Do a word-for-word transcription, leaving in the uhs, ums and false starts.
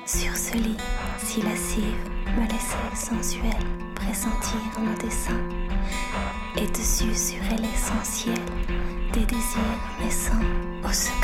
Sur ce lit, si lascive, me laissait sensuelle pressentir nos desseins. Et dessus susurrer l'essentiel des désirs naissants au secret.